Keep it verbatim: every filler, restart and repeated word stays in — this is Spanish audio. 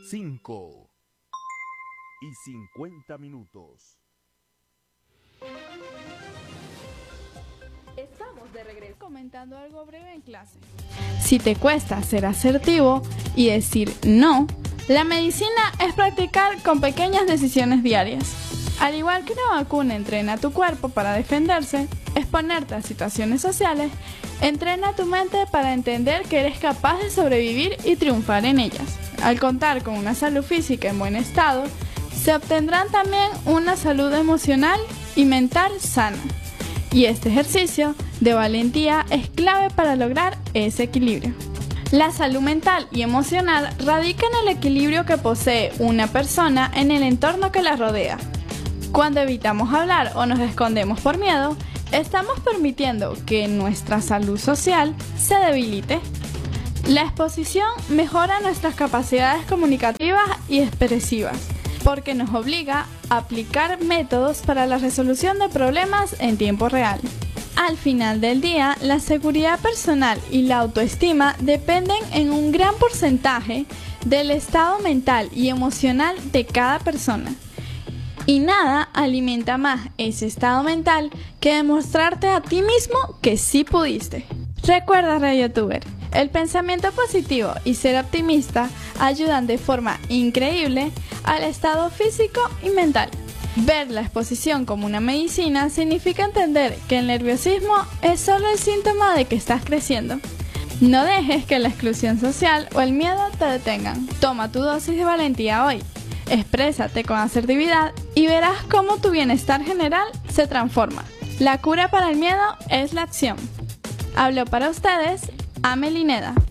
cinco y cincuenta minutos. Estamos de regreso comentando algo breve en clase. Si te cuesta ser asertivo y decir no, la medicina es practicar con pequeñas decisiones diarias. Al igual que una vacuna entrena a tu cuerpo para defenderse, exponerte a situaciones sociales, entrena tu mente para entender que eres capaz de sobrevivir y triunfar en ellas. Al contar con una salud física en buen estado, se obtendrán también una salud emocional y mental sana. Y este ejercicio de valentía es clave para lograr ese equilibrio. La salud mental y emocional radica en el equilibrio que posee una persona en el entorno que la rodea. Cuando evitamos hablar o nos escondemos por miedo, estamos permitiendo que nuestra salud social se debilite. La exposición mejora nuestras capacidades comunicativas y expresivas, porque nos obliga a aplicar métodos para la resolución de problemas en tiempo real. Al final del día, la seguridad personal y la autoestima dependen en un gran porcentaje del estado mental y emocional de cada persona. Y nada alimenta más ese estado mental que demostrarte a ti mismo que sí pudiste. Recuerda, RadioTuber, el pensamiento positivo y ser optimista ayudan de forma increíble al estado físico y mental. Ver la exposición como una medicina significa entender que el nerviosismo es solo el síntoma de que estás creciendo. No dejes que la exclusión social o el miedo te detengan. Toma tu dosis de valentía hoy. Exprésate con asertividad y verás cómo tu bienestar general se transforma. La cura para el miedo es la acción. Habló para ustedes Amelineda.